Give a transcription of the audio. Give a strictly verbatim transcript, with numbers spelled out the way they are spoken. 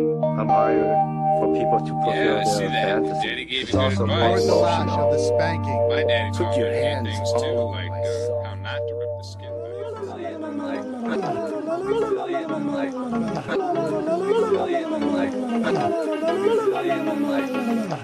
I'm hired for people to fulfill Yeah, I see their that. fantasy. Daddy gave It's you good also more advice. Or the lash emotional. of the spanking. My daddy Took taught me your a few hands things too, all like my uh, soul. how not to rip the skin back. Like,